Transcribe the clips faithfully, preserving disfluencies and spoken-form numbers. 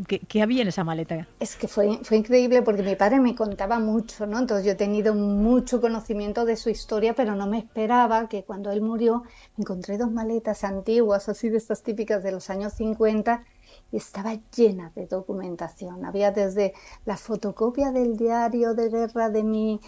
¿Qué, qué había en esa maleta? Es que fue, fue increíble porque mi padre me contaba mucho, ¿no? Entonces yo he tenido mucho conocimiento de su historia, pero no me esperaba que cuando él murió encontré dos maletas antiguas, así de estas típicas de los años cincuenta, y estaba llena de documentación. Había desde la fotocopia del diario de guerra de mi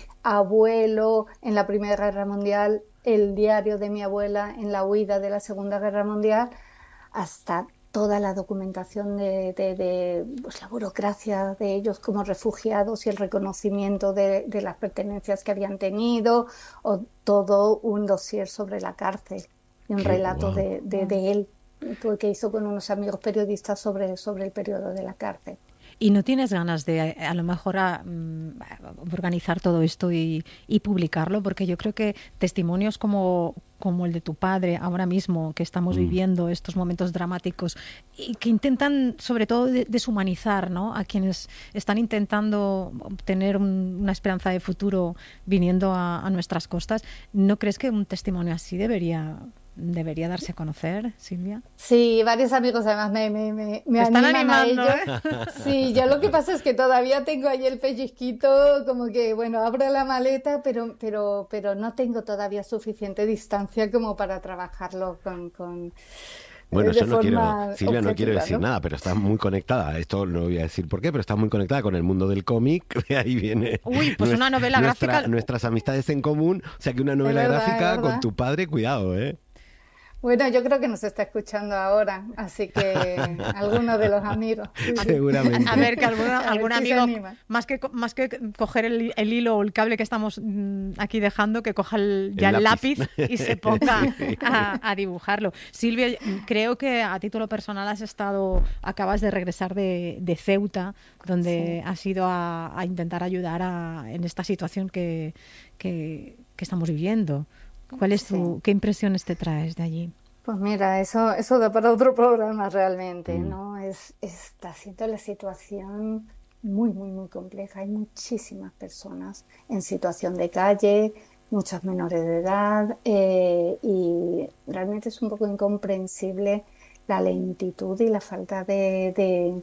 abuelo en la Primera Guerra Mundial, el diario de mi abuela en la huida de la Segunda Guerra Mundial, hasta toda la documentación de, de, de pues, la burocracia de ellos como refugiados y el reconocimiento de, de las pertenencias que habían tenido, o todo un dossier sobre la cárcel y un Qué relato guau. de, de, de él que hizo con unos amigos periodistas sobre, sobre el periodo de la cárcel. ¿Y no tienes ganas de a lo mejor a, um, organizar todo esto y, y publicarlo? Porque yo creo que testimonios como, como el de tu padre ahora mismo, que estamos mm. viviendo estos momentos dramáticos y que intentan sobre todo de, deshumanizar, ¿no?, a quienes están intentando obtener un, una esperanza de futuro viniendo a, a nuestras costas, ¿no crees que un testimonio así debería... debería darse a conocer, Silvia? Sí, varios amigos además me, me, me, me están animan animando, a ello. ¿Eh? Sí, yo lo que pasa es que todavía tengo ahí el pellizquito, como que, bueno, abro la maleta, pero, pero, pero no tengo todavía suficiente distancia como para trabajarlo con... con Bueno, yo no quiero, Silvia, no quiero decir ¿no? nada, pero estás muy conectada. Esto no voy a decir por qué, pero estás muy conectada con el mundo del cómic. De ahí viene. Uy, pues nuestra, una novela nuestra, gráfica. Nuestras amistades en común. O sea que una novela verdad, gráfica con tu padre, cuidado, ¿eh? Bueno, yo creo que nos está escuchando ahora, así que alguno de los amigos. Sí, seguramente. A ver, que alguno, algún si amigo, más que, más que coger el, el hilo o el cable que estamos aquí dejando, que coja el, ya el, el lápiz. lápiz y se ponga a, a dibujarlo. Silvia, creo que a título personal has estado, acabas de regresar de, de Ceuta, donde sí. has ido a, a intentar ayudar a, en esta situación que, que, que estamos viviendo. ¿Cuál es tu, sí. ¿Qué impresiones te traes de allí? Pues mira, eso, eso da para otro programa realmente, mm. ¿no? Es, está siendo la situación muy, muy, muy compleja. Hay muchísimas personas en situación de calle, muchas menores de edad, eh, y realmente es un poco incomprensible la lentitud y la falta de... de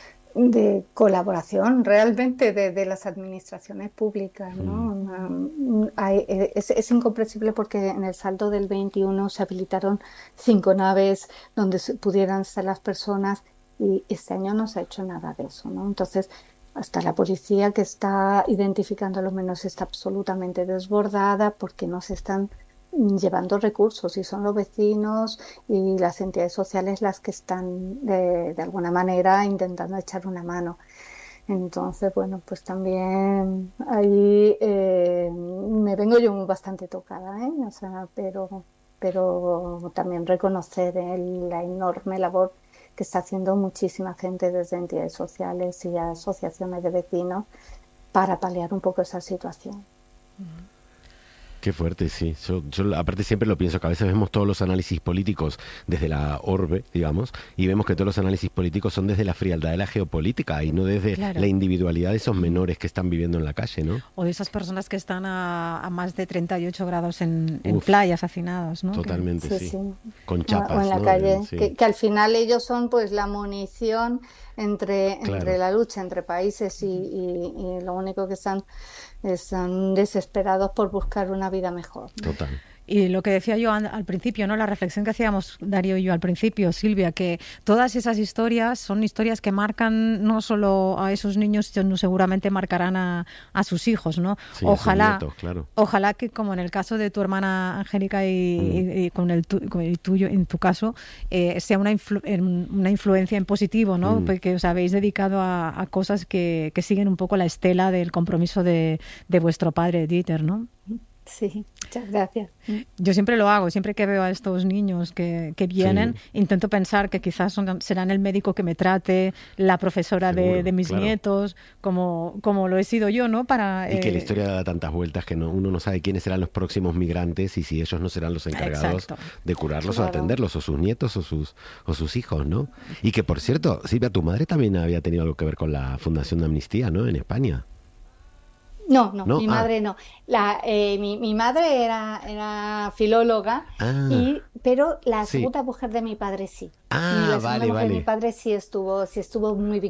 de colaboración realmente de, de las administraciones públicas, ¿no? Mm. Hay, es, es incomprensible porque en el saldo del veintiuno se habilitaron cinco naves donde pudieran estar las personas y este año no se ha hecho nada de eso, ¿no? Entonces, hasta la policía que está identificando a los menores está absolutamente desbordada porque no se están llevando recursos y son los vecinos y las entidades sociales las que están de, de alguna manera intentando echar una mano. Entonces, bueno, pues también ahí eh, me vengo yo bastante tocada, ¿eh? O sea, pero, pero también reconocer el, la enorme labor que está haciendo muchísima gente desde entidades sociales y asociaciones de vecinos para paliar un poco esa situación. Uh-huh. Qué fuerte, sí. Yo, yo aparte siempre lo pienso, que a veces vemos todos los análisis políticos desde la orbe, digamos, y vemos que todos los análisis políticos son desde la frialdad de la geopolítica y no desde claro. la individualidad de esos menores que están viviendo en la calle, ¿no? O de esas personas que están a, a más de treinta y ocho grados en, en Uf, playas hacinados, ¿no? Totalmente, que, sí. sí. Con chapas, o en la ¿no? calle, sí. que, que al final ellos son pues la munición entre, claro. entre la lucha entre países y, y, y lo único que están están desesperados por buscar una vida mejor, ¿no? Total. Y lo que decía yo al principio, ¿no? La reflexión que hacíamos Darío y yo al principio, Silvia, que todas esas historias son historias que marcan no solo a esos niños, sino seguramente marcarán a, a sus hijos, ¿no? Sí, ojalá, nietos, claro. ojalá que como en el caso de tu hermana Angélica y, mm. y, y con, el tu, con el tuyo, en tu caso, eh, sea una, influ, una influencia en positivo, ¿no? Mm. Porque os habéis dedicado a, a cosas que, que siguen un poco la estela del compromiso de, de vuestro padre, Dieter, ¿no? Sí, muchas gracias. Yo siempre lo hago, siempre que veo a estos niños que, que vienen, sí. intento pensar que quizás son, serán el médico que me trate, la profesora Seguro, de, de mis claro. nietos, como, como lo he sido yo, ¿no? Para, y eh... que la historia da tantas vueltas que no, uno no sabe quiénes serán los próximos migrantes y si ellos no serán los encargados Exacto. de curarlos claro. o atenderlos, o sus nietos o sus, o sus hijos, ¿no? Y que, por cierto, Silvia, tu madre también había tenido algo que ver con la Fundación de Amnistía, ¿no? En España. No, no, ¿No? mi ah. madre no. La, eh, mi, mi madre era, era filóloga, ah, y, pero la sí. segunda mujer de mi padre sí. Ah, y la vale, segunda mujer vale. de mi padre sí estuvo, sí estuvo muy